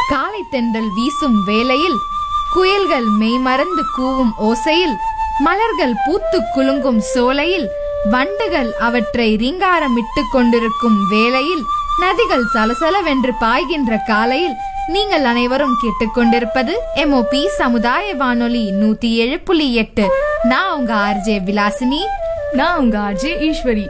காலை தென்றல் வீசும் வேளையில், குயில்கள் மெய்மறந்து கூவும் ஓசையில், மலர்கள் பூத்து குலுங்கும் சோலையில், வண்டுகள் அவற்றை ரீங்காரமிட்டு கொண்டிருக்கும் வேளையில், நதிகள் சலசலவென்று பாய்கின்ற காலையில், நீங்கள் அனைவரும் கேட்டுக்கொண்டிருப்பது MOP சமுதாய வானொலி 107.8. நான் உங்க RJ விலாசினி. நான் உங்க RJ ஈஸ்வரி.